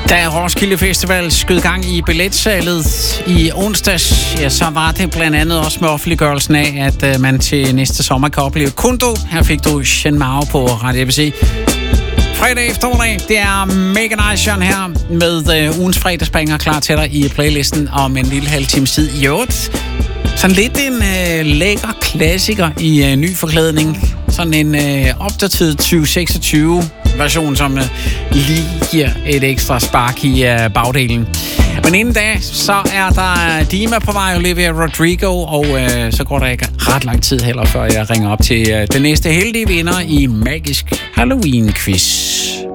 Da Roskilde Festival skød gang i billetsalget i onsdags, ja, så var det blandt andet også med offentliggørelsen af, at man til næste sommer kan opleve Kundo. Her fik du Shen Mao på Radio ABC. Fredag eftermiddag, det er Mega Nice John her med ugens fredagsbanger klar til dig i playlisten om en lille halv times tid i øvrigt. Sådan lidt en lækker klassiker i ny forklædning. Sådan en opdateret 2026-version, som lige giver et ekstra spark i bagdelen. Men inden da, så er der Dima på vej, Olivia Rodrigo, og så går der ikke ret lang tid heller, før jeg ringer op til den næste heldige vinder i Magisk Halloween-quiz.